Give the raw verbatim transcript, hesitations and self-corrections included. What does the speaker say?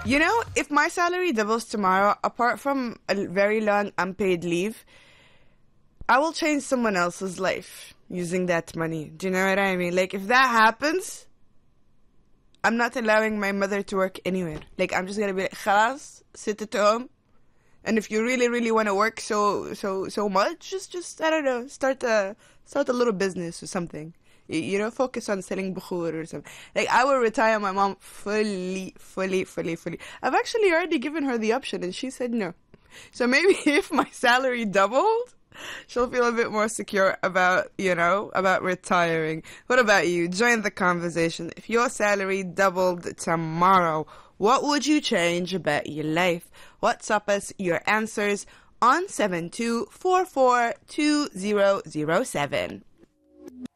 You know, if my salary doubles tomorrow, apart from a very long unpaid leave, I will change someone else's life using that money. Do you know what I mean? Like, if that happens, I'm not allowing my mother to work anywhere. Like, I'm just gonna be like, khalas, sit at home. And if you really, really want to work so, so, so much, just, just, I don't know, start a, start a little business or something. You, you know, focus on selling bukhur or something. Like, I will retire my mom fully, fully, fully, fully. I've actually already given her the option and she said no. So maybe if my salary doubled, she'll feel a bit more secure about, you know, about retiring. What about you? Join the conversation. If your salary doubled tomorrow, what would you change about your life? WhatsApp us your answers on seven two four four two zero zero seven.